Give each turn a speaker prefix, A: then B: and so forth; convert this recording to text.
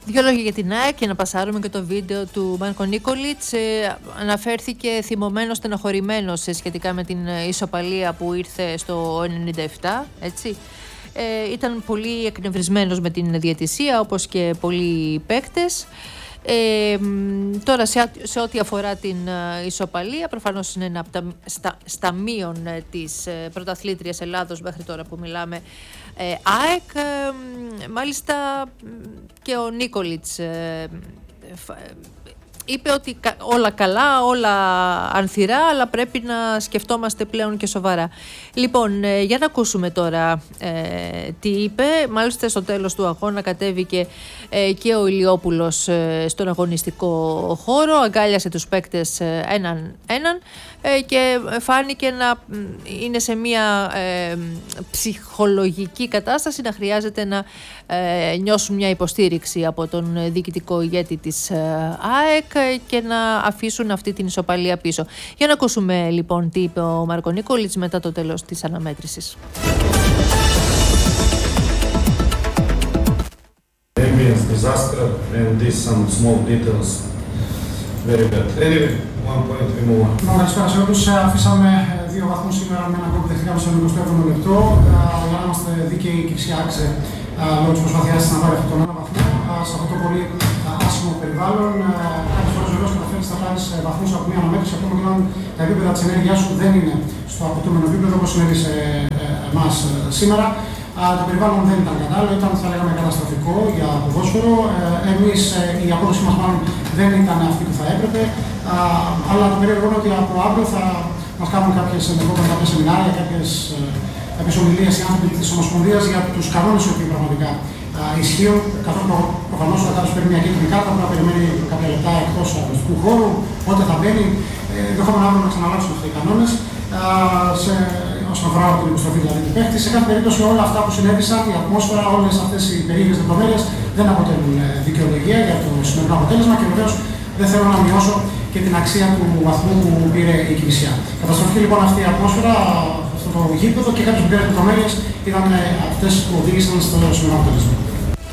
A: Δύο λόγια για την ΑΕΚ και να πασάρουμε και το βίντεο του Μάρκο Νίκολιτς. Αναφέρθηκε θυμωμένος, στενοχωρημένος σχετικά με την ισοπαλία που ήρθε στο 97, έτσι. Ήταν πολύ εκνευρισμένος με την διαιτησία, όπως και πολλοί παίκτες. Τώρα σε ό,τι αφορά την ισοπαλία, προφανώς είναι ένα από στα μείον της πρωταθλήτριας Ελλάδος μέχρι τώρα που μιλάμε, ΑΕΚ. Μάλιστα και ο Νίκολιτς είπε ότι όλα καλά, όλα ανθυρά, αλλά πρέπει να σκεφτόμαστε πλέον και σοβαρά. Λοιπόν, για να ακούσουμε τώρα τι είπε. Μάλιστα στο τέλος του αγώνα κατέβηκε και ο Ηλιόπουλος στον αγωνιστικό χώρο, αγκάλιασε τους παίκτες έναν και φάνηκε να είναι σε μια ψυχολογική κατάσταση, να χρειάζεται να νιώσουν μια υποστήριξη από τον διοικητικό ηγέτη της ΑΕΚ και να αφήσουν αυτή την ισοπαλία πίσω. Για να ακούσουμε λοιπόν τι είπε ο Μάρκο Νίκολιτς μετά το τέλος της αναμέτρησης.
B: Ambience disaster and these some small details very bad. Anyway, 1 point we move on.
C: Καλησπέρα σε όλους. Αφήσαμε 2 βαθμούς σήμερα με ένα γκολ που δεχτήκαμε στο 27ο λεπτό. Για να είμαστε δίκαιοι, η Κυψιά άξε λόγω της προσπαθειάς να πάρει αυτόν τον ένα βαθμό. Σε αυτό το πολύ άσχημο περιβάλλον, κάποιες φορές βεβαίως καταφέρεις να πάρεις βαθμούς από μια αναμέτρηση, ακόμα και αν τα επίπεδα της ενέργειάς σου δεν είναι στο απαιτούμενο επίπεδο, όπως συνέβη σε εμάς σήμερα. Το περιβάλλον δεν ήταν κατάλληλο, ήταν θα λέγαμε καταστροφικό για ποδόσφαιρο. Εμείς, η απόδοση μας μάλλον δεν ήταν αυτή που θα έπρεπε. Αλλά το περίεργο είναι ότι από αύριο θα μας κάνουν κάποιες σεμινάρια, κάποιες ομιλίες οι άνθρωποι της Ομοσπονδίας για τους κανόνες οι οποίοι πραγματικά ισχύουν. Καθόλου προφανώς όταν κάποιος παίρνει μια κίτρινη κάρτα πρέπει να περιμένει κάποια λεπτά εκτός αγωνιστικού χώρου, πότε θα μπαίνει. Ενδεχόμενα αύριο να ξαναλάβουν αυτοί οι κανόνες. Όσον αφορά την επιστροφή δηλαδή του παίχτη, σε κάθε περίπτωση όλα αυτά που συνέβησαν, η ατμόσφαιρα, όλες αυτές οι περίεργες λεπτομέρειες δεν αποτελούν δικαιολογία για το σημερινό αποτέλεσμα και βεβαίως δεν θέλω να μειώσω και την αξία του βαθμού που πήρε η Κυφσιά. Καταστροφική λοιπόν αυτή η ατμόσφαιρα, αυτό το γήπεδο και κάποιες μικρές λεπτομέρειες ήταν αυτές που οδήγησαν στο σημερινό αποτέλεσμα.